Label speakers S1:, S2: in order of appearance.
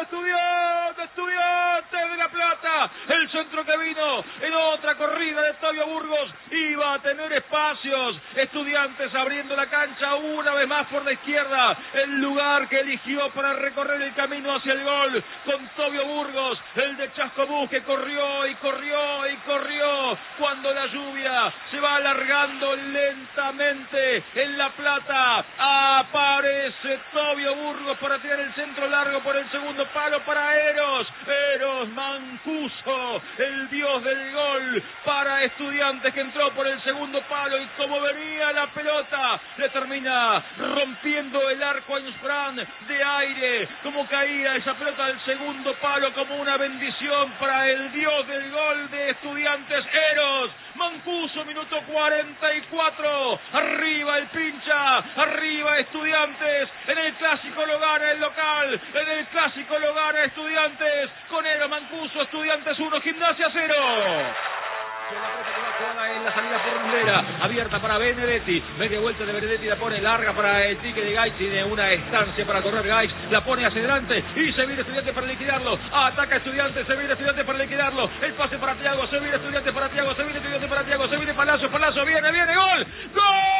S1: Estudiantes de La Plata. El centro que vino en otra corrida de Octavio Burgos iba a tener espacios. Estudiantes abriendo la cancha una vez más por la izquierda. El lugar que eligió para recorrer el camino hacia el gol con Octavio Burgos. El de Chascomús que corrió y corrió y corrió. Cuando la lluvia se va alargando lentamente en La Plata, aparece Octavio Burgos para tirar el centro largo por el segundo palo para Eros Mancuso, el dios del gol para Estudiantes, que entró por el segundo palo y como venía la pelota le termina rompiendo el arco a Insfran de aire. Como caía esa pelota al segundo palo, como una bendición para el dios del gol de Estudiantes, Eros Mancuso. Minuto 44, arriba el pincha, arriba Estudiantes. En el clásico lo gana el local, en el clásico lo gana Estudiantes con Eros Mancuso. Estudiantes 1, Gimnasia 0. En la salida por Rivera, abierta para Benedetti, media vuelta de Benedetti, la pone larga para el pique de Gaich, tiene una estancia para correr Gaich, la pone hacia adelante y se viene Estudiantes para liquidarlo, ataca Estudiantes, se viene Estudiantes para liquidarlo, el pase para Thiago, se viene Estudiantes para Thiago, se viene Estudiantes para Thiago, se viene Palacio, viene, gol, ¡gol!